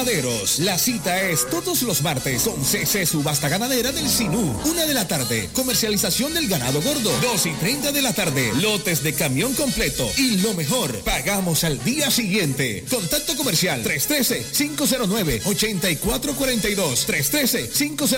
Ganaderos. La cita es todos los martes con CC Subasta Ganadera del Sinú. 1 de la tarde, comercialización del ganado gordo. 2:30 de la tarde, lotes de camión completo. Y lo mejor, pagamos al día siguiente. Contacto comercial 313-509-8442. 313-509